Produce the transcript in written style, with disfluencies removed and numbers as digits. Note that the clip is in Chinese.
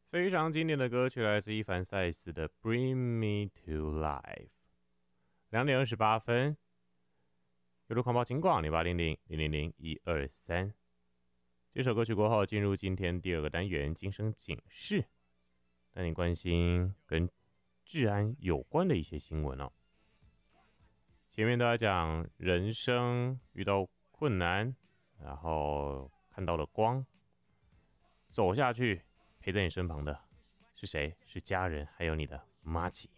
非常经典的歌曲来自伊凡塞斯的《Bring Me to Life》。2:28，有路狂暴情况0800000123。这首歌曲过后，进入今天第二个单元——今生警示，带你关心跟治安有关的一些新闻哦。前面都在讲人生遇到困难，然后看到了光，走下去，陪在你身旁的是谁？是家人，还有你的妈吉。